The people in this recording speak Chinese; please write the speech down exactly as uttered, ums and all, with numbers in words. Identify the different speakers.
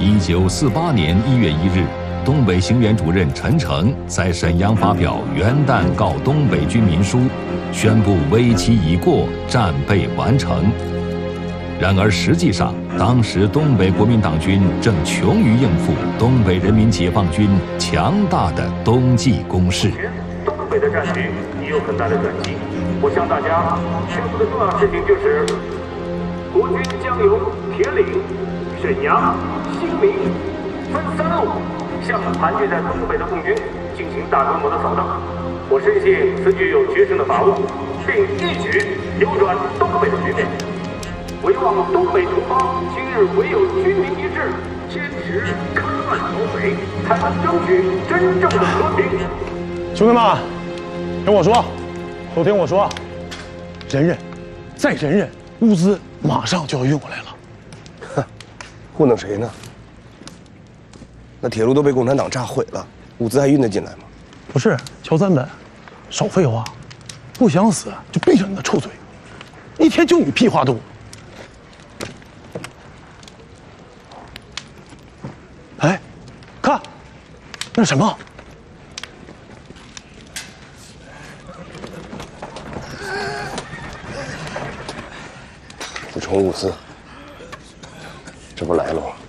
Speaker 1: 一九四八年一月一日，东北行辕主任陈诚在沈阳发表《元旦告东北军民书》，宣布危期已过，战备完成。然而实际上，当时东北国民党军正穷于应付东北人民解放军强大的冬季攻势。
Speaker 2: 东北的战局已有很大的转机。我向大家宣布的重要事情就是，国军将由铁岭、沈阳、新民分三路向盘踞在东北的共军进行大规模的扫荡。我深信此举有决胜的把握，并一举扭转东北的局面。唯望东北同胞今日唯有军民一致，坚持戡乱剿匪，才能争取真正的和平。
Speaker 3: 兄弟们，听我说，都听我说，忍忍，再忍忍，物资马上就要运过来了。
Speaker 4: 哼，糊弄谁呢？那铁路都被共产党炸毁了，物资还运得进来吗？
Speaker 3: 不是，乔三本，少废话，不想死就闭上你的臭嘴，一天就你屁话多。哎，看，那是什么？
Speaker 4: 补充物资，这不来了吗？